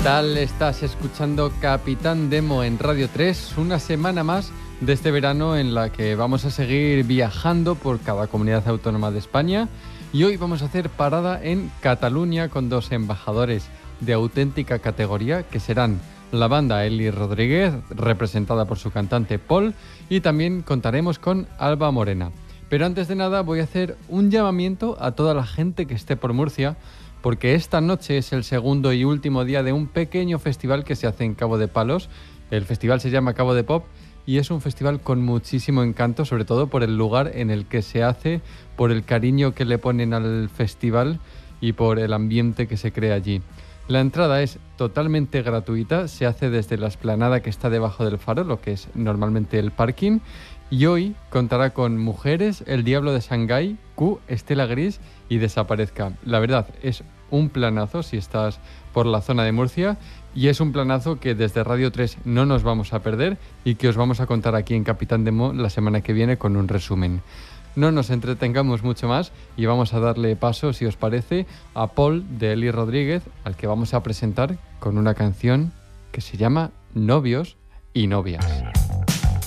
tal? Estás escuchando Capitán Demo en Radio 3, una semana más de este verano en la que vamos a seguir viajando por cada comunidad autónoma de España y hoy vamos a hacer parada en Cataluña con dos embajadores de auténtica categoría que serán la banda Eli Rodríguez, representada por su cantante Paul, y también contaremos con Alba Morena. Pero antes de nada voy a hacer un llamamiento a toda la gente que esté por Murcia, porque esta noche es el segundo y último día de un pequeño festival que se hace en Cabo de Palos. El festival se llama Cabo de Pop y es un festival con muchísimo encanto, sobre todo por el lugar en el que se hace, por el cariño que le ponen al festival y por el ambiente que se crea allí. La entrada es totalmente gratuita, se hace desde la explanada que está debajo del faro, lo que es normalmente el parking, y hoy contará con Mujeres, El Diablo de Shanghái, Q, Estela Gris y Desaparezca. La verdad, es un planazo si estás por la zona de Murcia y es un planazo que desde Radio 3 no nos vamos a perder y que os vamos a contar aquí en Capitán Demo la semana que viene con un resumen. No nos entretengamos mucho más y vamos a darle paso, si os parece, a Paul de Eli Rodríguez, al que vamos a presentar con una canción que se llama Novios y Novias.